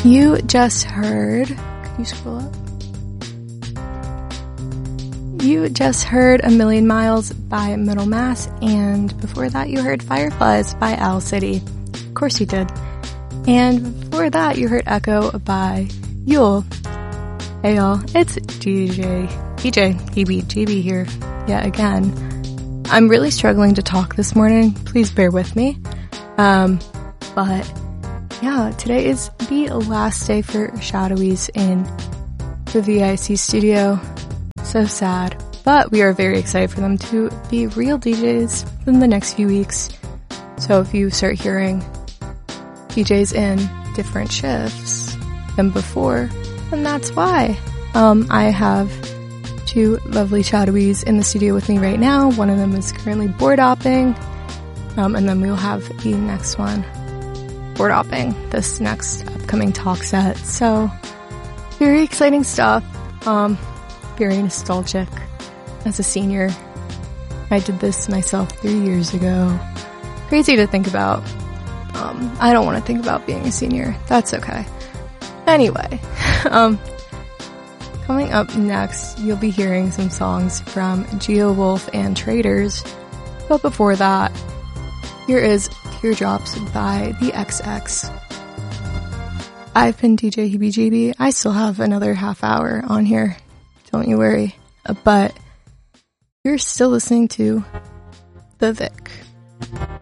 You just heard, can you scroll up? You just heard A Million Miles by Middle Mass, and before that you heard Fireflies by Owl City. Of course you did. And before that you heard Echo by Yule. Hey y'all, it's DJ EBGB here yet again. I'm really struggling to talk this morning, please bear with me. But yeah, today is the last day for Shadowies in the VIC studio. So sad, but we are very excited for them to be real DJs in the next few weeks. So if you start hearing DJs in different shifts than before, then that's why. I have two lovely Shadowies in the studio with me right now. One of them is currently board hopping, and then we'll have the next one board hopping this next upcoming talk set. So very exciting stuff. Very nostalgic as a senior. I did this myself 3 years ago. Crazy to think about. I don't want to think about being a senior. That's okay. Anyway, coming up next, you'll be hearing some songs from Geowolf and Traders. But before that, here is Teardrops by the XX. I've been DJ HeebieJeebie. I still have another half hour on here. Don't you worry. But you're still listening to The Vic.